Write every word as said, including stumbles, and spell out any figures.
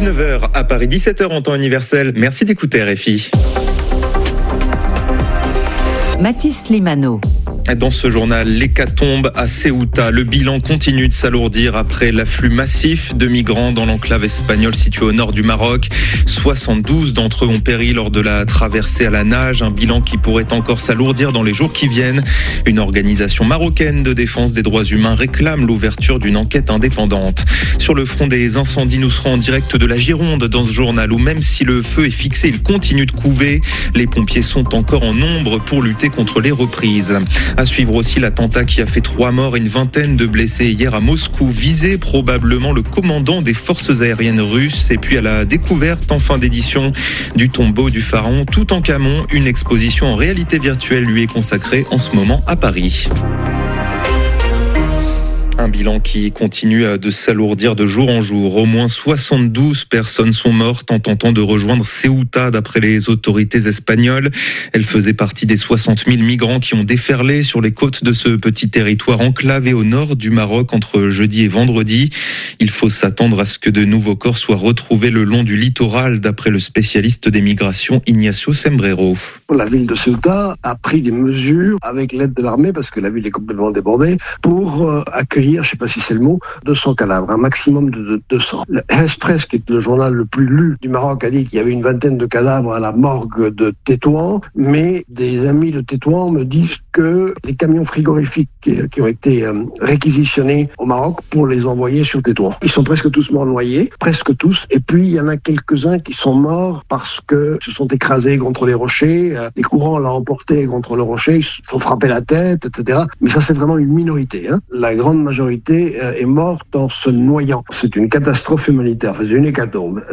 dix-neuf heures à Paris, dix-sept heures en temps universel. Merci d'écouter R F I. Mathis Limano. Dans ce journal, l'hécatombe à Ceuta. Le bilan continue de s'alourdir après l'afflux massif de migrants dans l'enclave espagnole située au nord du Maroc. soixante-douze d'entre eux ont péri lors de la traversée à la nage. Un bilan qui pourrait encore s'alourdir dans les jours qui viennent. Une organisation marocaine de défense des droits humains réclame l'ouverture d'une enquête indépendante. Sur le front des incendies, nous serons en direct de la Gironde dans ce journal où même si le feu est fixé, il continue de couver. Les pompiers sont encore en nombre pour lutter contre les reprises. À suivre aussi l'attentat qui a fait trois morts et une vingtaine de blessés hier à Moscou, visé probablement le commandant des forces aériennes russes. Et puis à la découverte en fin d'édition du tombeau du pharaon Toutankhamon, une exposition en réalité virtuelle lui est consacrée en ce moment à Paris. Un bilan qui continue de s'alourdir de jour en jour. Au moins soixante-douze personnes sont mortes en tentant de rejoindre Ceuta d'après les autorités espagnoles. Elles faisaient partie des soixante mille migrants qui ont déferlé sur les côtes de ce petit territoire enclavé au nord du Maroc entre jeudi et vendredi. Il faut s'attendre à ce que de nouveaux corps soient retrouvés le long du littoral d'après le spécialiste des migrations Ignacio Sembrero. La ville de Ceuta a pris des mesures avec l'aide de l'armée parce que la ville est complètement débordée pour euh, accueillir, je ne sais pas si c'est le mot, deux cents cadavres, un maximum de deux cents. Le Express, qui est le journal le plus lu du Maroc, a dit qu'il y avait une vingtaine de cadavres à la morgue de Tétouan, mais des amis de Tétouan me disent que les camions frigorifiques qui ont été euh, réquisitionnés au Maroc pour les envoyer sur Tétouan. Ils sont presque tous morts noyés, presque tous, et puis il y en a quelques-uns qui sont morts parce que se sont écrasés contre les rochers, euh, les courants l'ont emporté contre le rocher, ils se sont frappés la tête, et cetera. Mais ça, c'est vraiment une minorité. Hein. La grande majorité euh, est morte en se noyant. C'est une catastrophe humanitaire, c'est une hécatombe.